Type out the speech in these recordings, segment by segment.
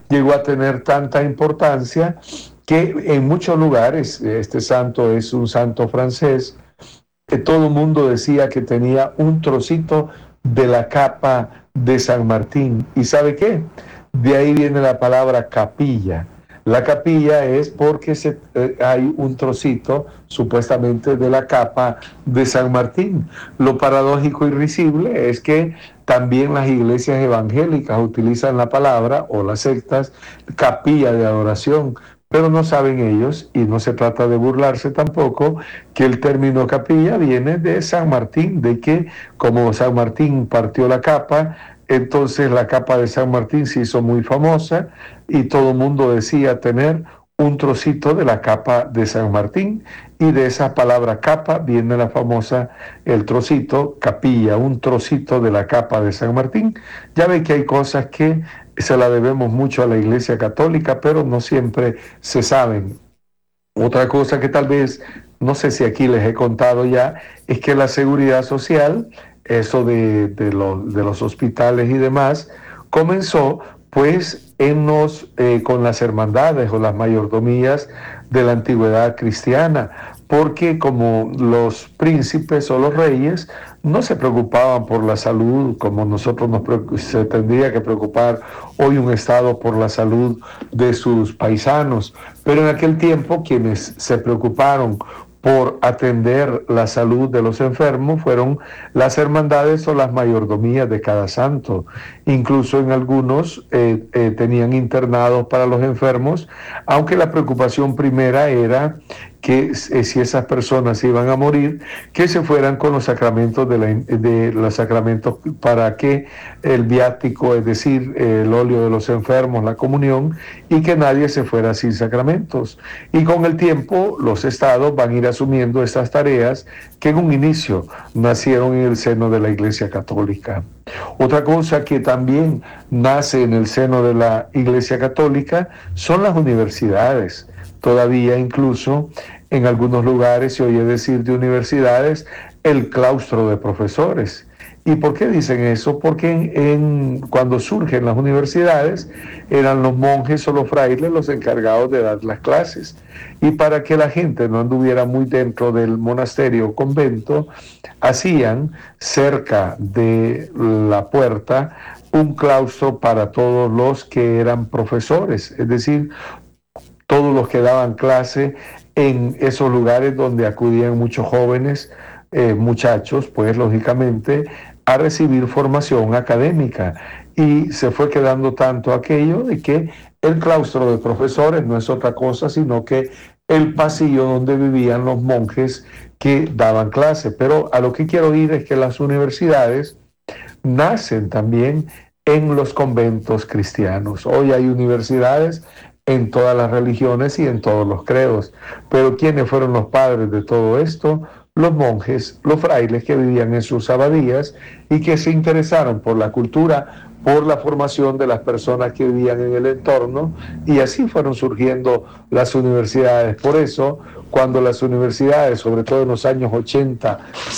llegó a tener tanta importancia que en muchos lugares, este santo es un santo francés, que todo el mundo decía que tenía un trocito de la capa de San Martín. ¿Y sabe qué? De ahí viene la palabra capilla. La capilla es porque hay un trocito supuestamente de la capa de San Martín. Lo paradójico y risible es que también las iglesias evangélicas utilizan la palabra, o las sectas, capilla de adoración, pero no saben ellos, y no se trata de burlarse tampoco, que el término capilla viene de San Martín, de que como San Martín partió la capa, entonces la capa de San Martín se hizo muy famosa y todo el mundo decía tener un trocito de la capa de San Martín, y de esa palabra capa viene la famosa, el trocito, capilla, un trocito de la capa de San Martín. Ya ve que hay cosas que se la debemos mucho a la Iglesia Católica, pero no siempre se saben. Otra cosa que tal vez, no sé si aquí les he contado ya, es que la seguridad social, eso de los hospitales y demás, comenzó pues con las hermandades o las mayordomías de la antigüedad cristiana, porque como los príncipes o los reyes no se preocupaban por la salud como se tendría que preocupar hoy un Estado por la salud de sus paisanos, pero en aquel tiempo quienes se preocuparon por atender la salud de los enfermos fueron las hermandades o las mayordomías de cada santo. Incluso en algunos tenían internados para los enfermos, aunque la preocupación primera era que si esas personas iban a morir, que se fueran con los sacramentos de los sacramentos, para que el viático, es decir, el óleo de los enfermos, la comunión, y que nadie se fuera sin sacramentos. Y con el tiempo los estados van a ir asumiendo estas tareas que en un inicio nacieron en el seno de la Iglesia Católica. Otra cosa que también nace en el seno de la Iglesia Católica son las universidades. Todavía incluso en algunos lugares se oye decir de universidades el claustro de profesores. ¿Y por qué dicen eso? Porque cuando surgen las universidades eran los monjes o los frailes los encargados de dar las clases. Y para que la gente no anduviera muy dentro del monasterio o convento, hacían cerca de la puerta un claustro para todos los que eran profesores, es decir, todos los que daban clase en esos lugares donde acudían muchos jóvenes, muchachos, pues lógicamente, a recibir formación académica. Y se fue quedando tanto aquello de que el claustro de profesores no es otra cosa sino que el pasillo donde vivían los monjes que daban clase. Pero a lo que quiero ir es que las universidades nacen también en los conventos cristianos. Hoy hay universidades en todas las religiones y en todos los credos. Pero ¿quiénes fueron los padres de todo esto? Los monjes, los frailes que vivían en sus abadías y que se interesaron por la cultura, por la formación de las personas que vivían en el entorno, y así fueron surgiendo las universidades. Por eso, cuando las universidades, sobre todo en los años 80,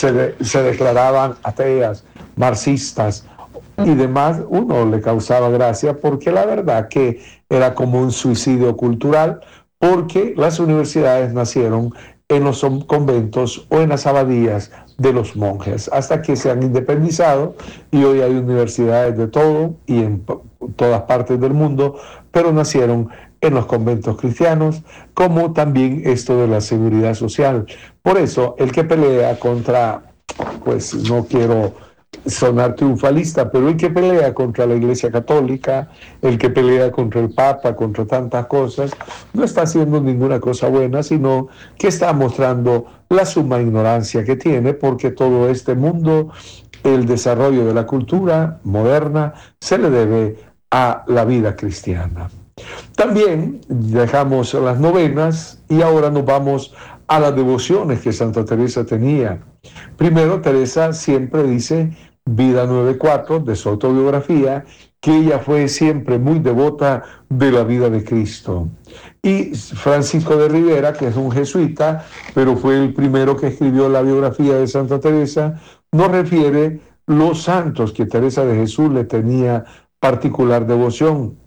se declaraban ateas, marxistas y demás, uno le causaba gracia, porque la verdad que era como un suicidio cultural, porque las universidades nacieron en los conventos o en las abadías de los monjes, hasta que se han independizado y hoy hay universidades de todo y en todas partes del mundo, pero nacieron en los conventos cristianos, como también esto de la seguridad social. Por eso, el que pelea contra, pues no quiero sonar triunfalista, pero el que pelea contra la Iglesia Católica, el que pelea contra el Papa, contra tantas cosas, no está haciendo ninguna cosa buena, sino que está mostrando la suma ignorancia que tiene, porque todo este mundo, el desarrollo de la cultura moderna, se le debe a la vida cristiana. También dejamos las novenas y ahora nos vamos a las devociones que Santa Teresa tenía. Primero, Teresa siempre dice, Vida 9.4 de su autobiografía, que ella fue siempre muy devota de la vida de Cristo. Y Francisco de Rivera, que es un jesuita, pero fue el primero que escribió la biografía de Santa Teresa, nos refiere los santos que Teresa de Jesús le tenía particular devoción.